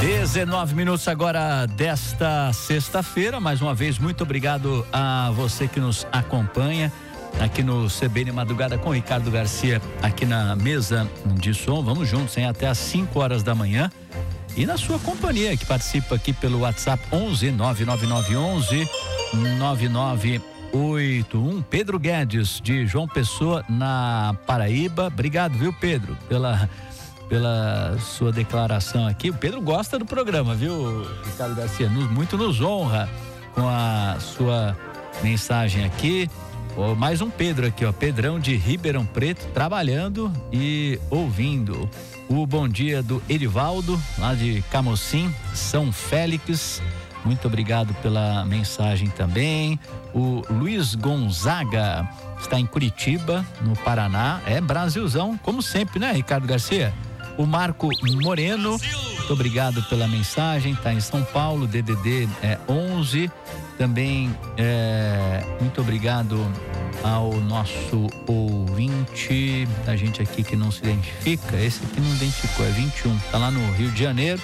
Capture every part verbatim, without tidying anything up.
dezenove minutos agora desta sexta-feira. Mais uma vez, muito obrigado a você que nos acompanha aqui no C B N Madrugada com o Ricardo Garcia, aqui na mesa de som. Vamos juntos, hein? Até às cinco horas da manhã. E na sua companhia, que participa aqui pelo WhatsApp onze nove nove nove onze nove nove oito um. Pedro Guedes, de João Pessoa, na Paraíba. Obrigado, viu, Pedro, pela, pela sua declaração aqui. O Pedro gosta do programa, viu, Ricardo Garcia? Nos, muito nos honra com a sua mensagem aqui. Oh, mais um Pedro aqui, ó, Pedrão de Ribeirão Preto, trabalhando e ouvindo. O bom dia do Erivaldo, lá de Camocim, São Félix. Muito obrigado pela mensagem também. O Luiz Gonzaga está em Curitiba, no Paraná. É Brasilzão, como sempre, né, Ricardo Garcia? O Marco Moreno, muito obrigado pela mensagem. Está em São Paulo, D D D é onze. Também é, muito obrigado ao nosso ouvinte, a gente aqui que não se identifica. Esse aqui não identificou, é vinte e um, tá lá no Rio de Janeiro.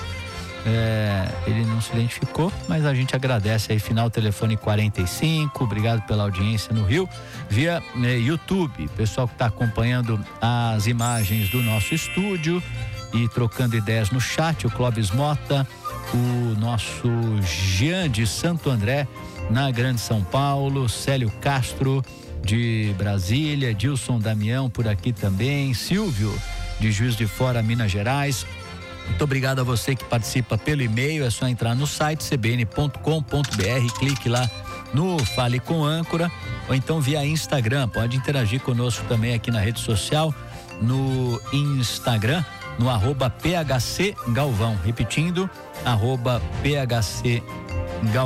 É, ele não se identificou, mas a gente agradece aí, final telefone quarenta e cinco. Obrigado pela audiência no Rio, via né, YouTube, pessoal que está acompanhando as imagens do nosso estúdio e trocando ideias no chat. O Clóvis Mota, o nosso Jean de Santo André, na Grande São Paulo, Célio Castro de Brasília, Dilson Damião por aqui também, Silvio de Juiz de Fora, Minas Gerais. Muito obrigado a você que participa pelo e-mail. É só entrar no site c b n ponto com ponto b r, clique lá no Fale com Âncora, ou então via Instagram. Pode interagir conosco também aqui na rede social, no Instagram, no arroba P H C Galvão. Repetindo, arroba P H C Galvão.